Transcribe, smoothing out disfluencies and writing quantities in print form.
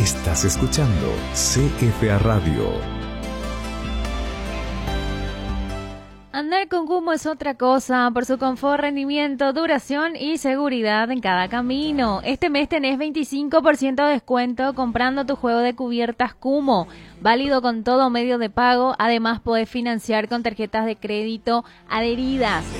Estás escuchando CFA Radio. Andar con Kummo es otra cosa, por su confort, rendimiento, duración y seguridad en cada camino. Este mes tenés 25% de descuento comprando tu juego de cubiertas Kummo, válido con todo medio de pago. Además, podés financiar con tarjetas de crédito adheridas.